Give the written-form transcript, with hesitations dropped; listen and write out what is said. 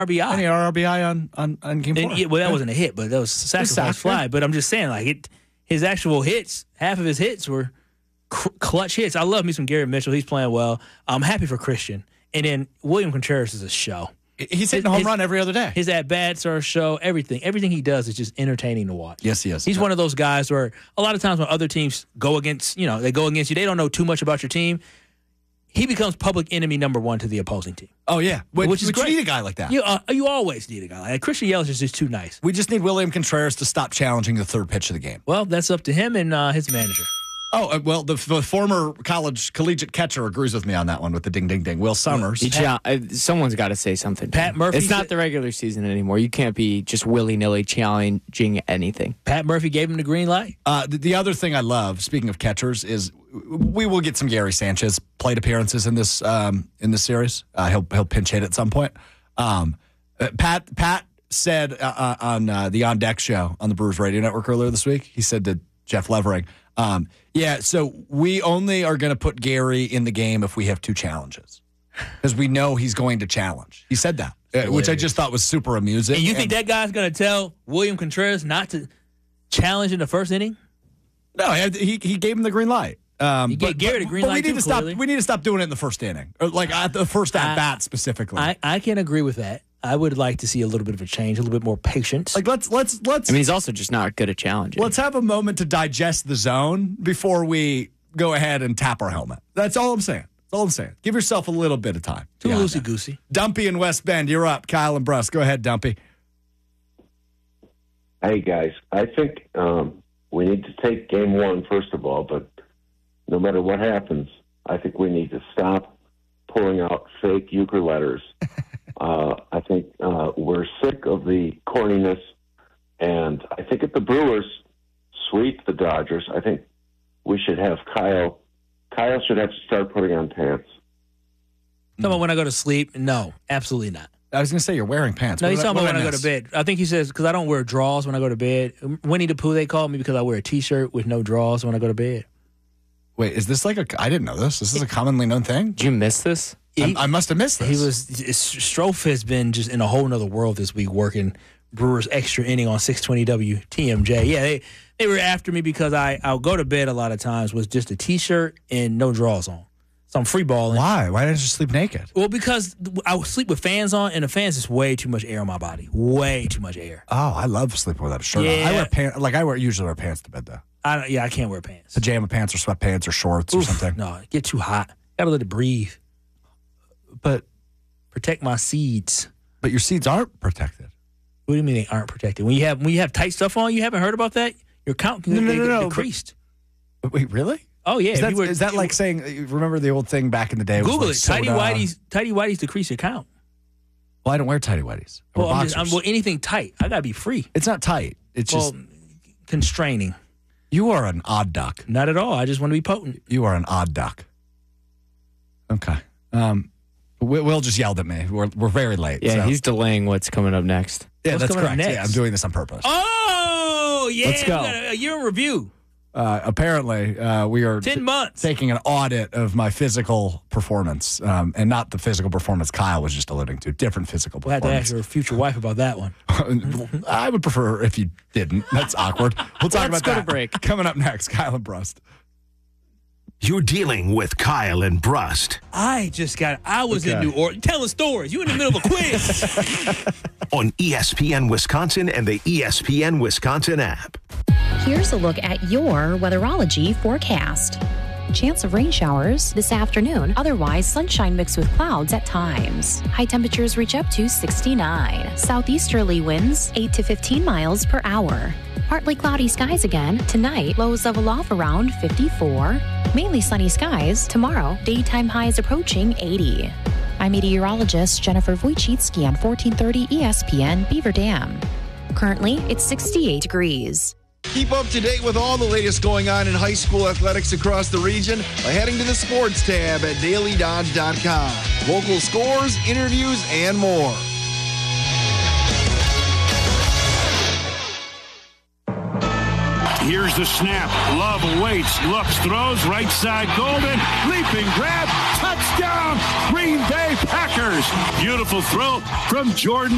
RBI. Any RBI on game 4? Well, that wasn't a hit, but that was sacrifice fly. But I'm just saying, his actual hits, half of his hits were clutch hits. I love me some Gary Mitchell. He's playing well. I'm happy for Christian. And then William Contreras is a show. He's hitting a home run every other day. His at-bats are a show. Everything he does is just entertaining to watch. Yes, he is. He's one of those guys where a lot of times when other teams go against you, they don't know too much about your team. He becomes public enemy number one to the opposing team. Oh, yeah. Which is great. You need a guy like that. You always need a guy like that. Christian Yelich is just too nice. We just need William Contreras to stop challenging the third pitch of the game. Well, that's up to him and his manager. Oh, well, the former collegiate catcher agrees with me on that one with the ding, ding, ding. Will Summers. Someone's got to say something. Pat Murphy. It's not the regular season anymore. You can't be just willy-nilly challenging anything. Pat Murphy gave him the green light. The other thing I love, speaking of catchers, is we will get some Gary Sanchez plate appearances in this series. He'll pinch hit at some point. Pat said on the On Deck show on the Brewers Radio Network earlier this week, he said to Jeff Levering, so we only are going to put Gary in the game if we have 2 challenges because we know he's going to challenge. He said that, which I just thought was super amusing. And you think that guy's going to tell William Contreras not to challenge in the first inning? No, he gave him the green light. He gave Gary the green light. We need to stop doing it in the first inning, or at the first at bat specifically. I can agree with that. I would like to see a little bit of a change, a little bit more patience. Let's. I mean, he's also just not good at challenging. Let's have a moment to digest the zone before we go ahead and tap our helmet. That's all I'm saying. Give yourself a little bit of time. Too loosey-goosey. Dumpy in West Bend, you're up. Kyle and Bruss. Go ahead, Dumpy. Hey, guys. I think we need to take game 1, first of all, but no matter what happens, I think we need to stop pulling out fake euchre letters. I think we're sick of the corniness, and I think if the Brewers sweep the Dodgers, I think we should have Kyle. Kyle should have to start putting on pants. Talking about when I go to sleep? No, absolutely not. I was going to say you're wearing pants. No, he's talking about when I go to bed. I think he says because I don't wear drawers when I go to bed. Winnie the Pooh, they call me because I wear a T-shirt with no drawers when I go to bed. Wait, is this I didn't know this. This is a commonly known thing? Did you miss this? I must have missed this. Strofe has been just in a whole nother world this week working Brewers extra inning on 620 WTMJ. Yeah, they were after me because I'll go to bed a lot of times with just a T-shirt and no drawers on. So I'm free balling. Why? Why didn't you sleep naked? Well, because I would sleep with fans on, and the fans is way too much air on my body. Way too much air. Oh, I love sleeping without a shirt on. I wear pants. I usually wear pants to bed though. I can't wear pants. Pajama pants or sweatpants or shorts or something. No, it get too hot. Gotta let it breathe. But protect my seeds. But your seeds aren't protected. What do you mean they aren't protected? When you have tight stuff on, you haven't heard about that? Your count can get decreased. Wait, really? Oh yeah. Is that like saying? Remember the old thing back in the day? Google it. Tighty whities decrease your count. Well, I don't wear tighty whities. Well, anything tight, I gotta be free. It's not tight. It's just constraining. You are an odd duck. Not at all. I just want to be potent. You are an odd duck. Okay. Will just yelled at me. We're very late. Yeah, so. He's delaying what's coming up next. Yeah, that's correct. Yeah, I'm doing this on purpose. Oh, yeah. Let's go. A year in review. Apparently, we are 10 months taking an audit of my physical performance, and not the physical performance Kyle was just alluding to. Different physical performance. We'll have to ask your future wife about that one. I would prefer if you didn't. That's awkward. We'll talk about that. Let's go to break. Coming up next, Kyle and Brust. You're dealing with Kyle and Brust. I was in New Orleans telling stories. You in the middle of a quiz. On ESPN Wisconsin and the ESPN Wisconsin app. Here's a look at your weatherology forecast. Chance of rain showers this afternoon. Otherwise, sunshine mixed with clouds at times. High temperatures reach up to 69. Southeasterly winds 8 to 15 miles per hour. Partly cloudy skies again. Tonight, lows level off around 54. Mainly sunny skies. Tomorrow, daytime highs approaching 80. I'm meteorologist Jennifer Wojcicki on 1430 ESPN Beaver Dam. Currently, it's 68 degrees. Keep up to date with all the latest going on in high school athletics across the region by heading to the sports tab at dailydodge.com. Local scores, interviews, and more. Here's the snap. Love awaits. Looks, throws, right side, Golden. Leaping grab. Touchdown. Green Bay Packers. Beautiful throw from Jordan